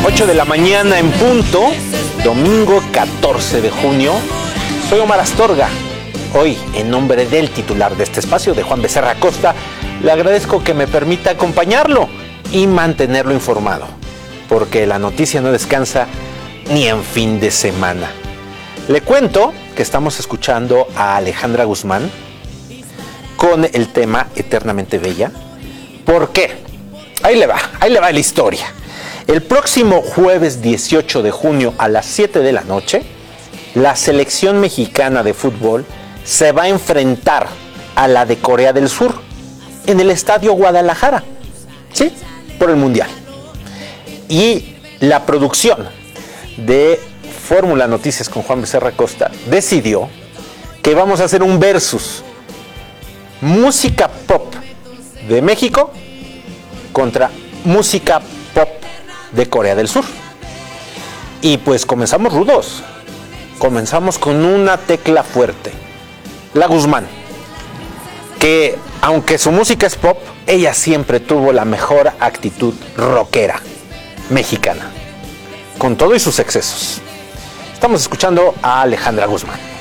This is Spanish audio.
8 de la mañana en punto, domingo 14 de junio. Soy Omar Astorga. Hoy, en nombre del titular de este espacio, de Juan Becerra Costa, le agradezco que me permita acompañarlo y mantenerlo informado, porque la noticia no descansa ni en fin de semana. Le cuento que estamos escuchando a Alejandra Guzmán con el tema Eternamente Bella. ¿Por qué? Ahí le va la historia. El próximo jueves 18 de junio a las 7 de la noche, la selección mexicana de fútbol se va a enfrentar a la de Corea del Sur en el Estadio Guadalajara, ¿sí? Por el Mundial. Y la producción de Fórmula Noticias con Juan Becerra Costa decidió que vamos a hacer un versus música pop de México contra música pop de Corea del Sur. Y pues comenzamos rudos. Comenzamos con una tecla fuerte, la Guzmán, que aunque su música es pop, ella siempre tuvo la mejor actitud rockera mexicana, con todo y sus excesos. Estamos escuchando a Alejandra Guzmán.